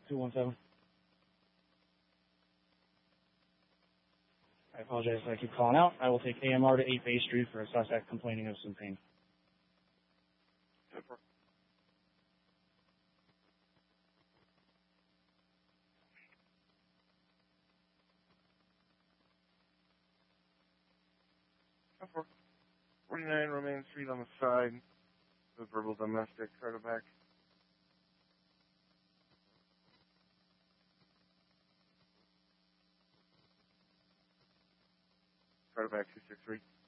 217. I apologize if I keep calling out. I will take AMR to 8 Bay Street for a suspect complaining of some pain. Four. 49 Romaine Street on the side. The verbal domestic cardiac. Cardiac 263.